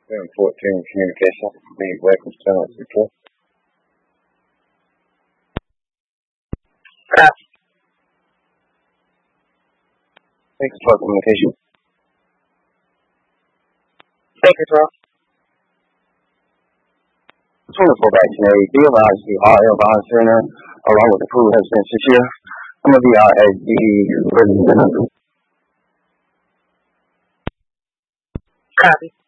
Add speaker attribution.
Speaker 1: 714 communication. Lead weapons channels report. Thanks for communication.
Speaker 2: Thank you, Rob.
Speaker 1: 24 vaccinated. Be advised the RL Bond Center, along with the crew, has been secure. Some of the RSDE.
Speaker 2: Copy.